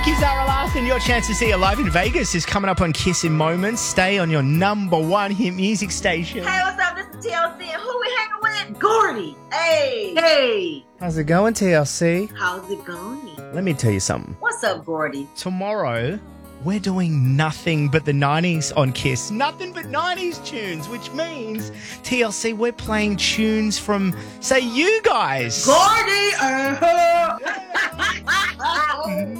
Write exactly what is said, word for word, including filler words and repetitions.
Ricky Zara and your chance to see her live in Vegas is coming up on Kiss in Moments. Stay on your number one hit music station. Hey, what's up? This is T L C, and who we hanging with? Gordy. Hey, hey. How's it going, T L C? How's it going? Let me tell you something. What's up, Gordy? Tomorrow, we're doing nothing but the nineties on Kiss. Nothing but nineties tunes, which means, T L C, we're playing tunes from, say, you guys. Gordy! Uh-huh.